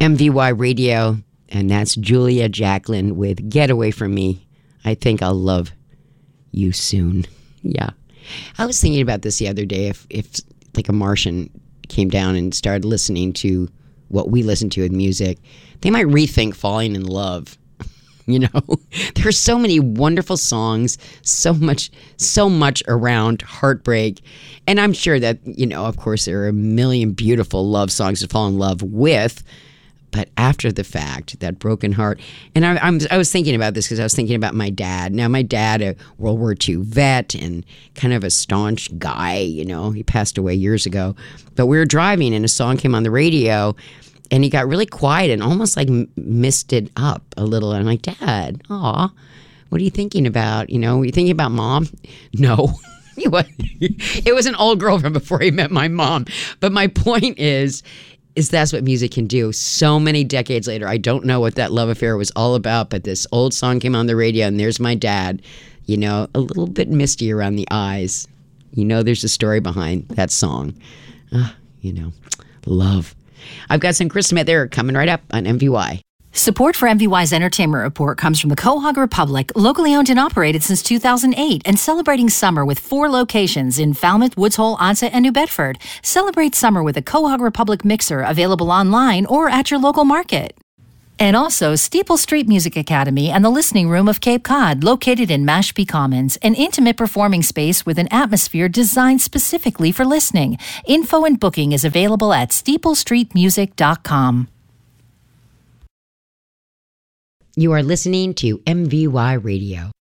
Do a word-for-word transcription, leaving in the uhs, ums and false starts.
M V Y Radio, and that's Julia Jacklin with Get Away From Me. I think I'll love you soon. Yeah. I was thinking about this the other day. If, if like a Martian came down and started listening to what we listen to in music, they might rethink falling in love. You know, there's so many wonderful songs, so much, so much around heartbreak. And I'm sure that, you know, of course, there are a million beautiful love songs to fall in love with. But after the fact, that broken heart. And I, I'm, I was thinking about this because I was thinking about my dad. Now, my dad, a World War Two vet and kind of a staunch guy, you know, he passed away years ago. But we were driving and a song came on the radio. And he got really quiet and almost like missed it up a little. And I'm like, Dad, aw, what are you thinking about? You know, were you thinking about Mom? No. It was an old girl from before he met my mom. But my point is, is that's what music can do. So many decades later, I don't know what that love affair was all about, but this old song came on the radio and there's my dad, you know, a little bit misty around the eyes. You know, there's a story behind that song. Uh, you know, love. I've got some Chris Smith there coming right up on M V Y. Support for M V Y's Entertainment Report comes from the Quahog Republic, locally owned and operated since two thousand eight, and celebrating summer with four locations in Falmouth, Woods Hole, Onset, and New Bedford. Celebrate summer with a Quahog Republic mixer available online or at your local market. And also Steeple Street Music Academy and the Listening Room of Cape Cod, located in Mashpee Commons, an intimate performing space with an atmosphere designed specifically for listening. Info and booking is available at steeple street music dot com. You are listening to M V Y Radio.